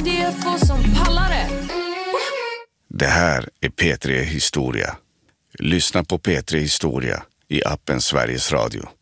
Det är få som pallar det. Det här är P3 Historia. Lyssna på P3 Historia i appen Sveriges Radio.